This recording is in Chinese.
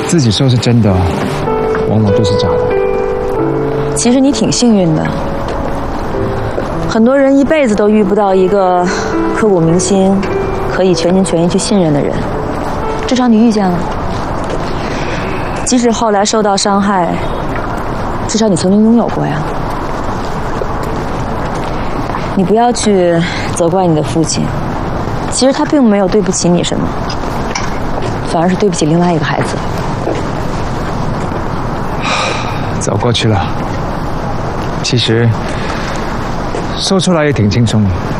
自己说是真的，往往都是假的。 其实你挺幸运的，很多人一辈子都遇不到一个刻骨铭心、可以全心全意去信任的人，至少你遇见了。即使后来受到伤害，至少你曾经拥有过呀。你不要去责怪你的父亲，其实他并没有对不起你什么，反而是对不起另外一个孩子。 走过去了，其实说出来也挺轻松的。